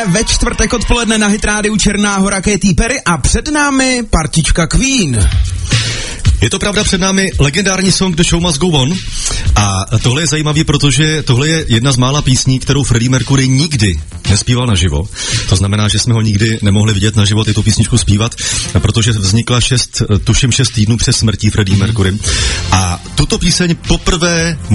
Ve čtvrtek odpoledne na Hit Rádiu Černá Hora Katy Perry a před námi partička Queen. Je to pravda, před námi legendární song The Show Must Go On a tohle je zajímavý, protože tohle je jedna z mála písní, kterou Freddie Mercury nikdy nespíval naživo. To znamená, že jsme ho nikdy nemohli vidět naživo tyto písničku zpívat, protože vznikla 6 týdnů před smrtí Freddie Mercury a tuto píseň poprvé